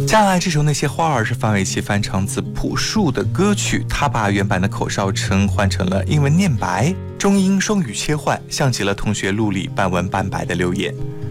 接下来这首《那些花儿》是范玮琪翻唱自朴树的歌曲，他把原版的口哨声换成了英文念白，中英双语切换，像极了同学录里半文半白的留言。